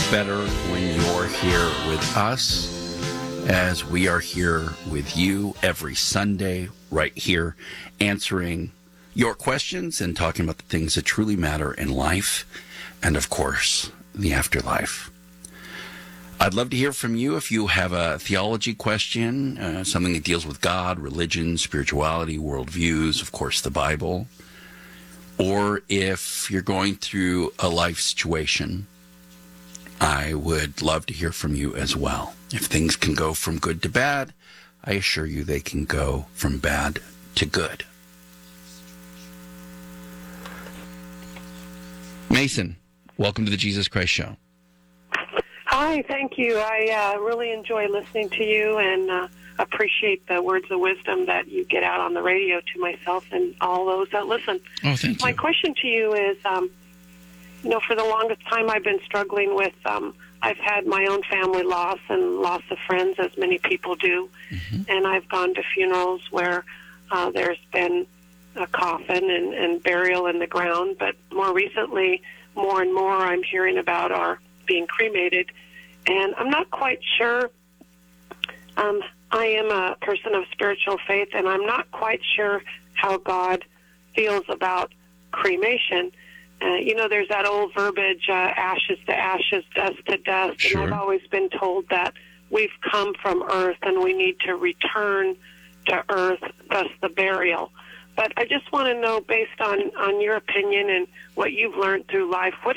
better when you're here with us, as we are here with you every Sunday right here, answering your questions and talking about the things that truly matter in life and, of course, the afterlife. I'd love to hear from you if you have a theology question, something that deals with God, religion, spirituality, worldviews, of course, the Bible, or if you're going through a life situation. I would love to hear from you as well. If things can go from good to bad, I assure you they can go from bad to good. Mason, welcome to the Jesus Christ Show. Hi, thank you. I really enjoy listening to you and appreciate the words of wisdom that you get out on the radio to myself and all those that listen. Oh, thank you. My question to you is, for the longest time I've been struggling with, I've had my own family loss and loss of friends, as many people do, and I've gone to funerals where there's been a coffin and burial in the ground, but more recently, more and more I'm hearing about are being cremated, and I'm not quite sure. I am a person of spiritual faith, and I'm not quite sure how God feels about cremation. There's that old verbiage, ashes to ashes, dust to dust, Sure. and I've always been told that we've come from earth and we need to return to earth, thus the burial. But I just want to know, based on your opinion and what you've learned through life, what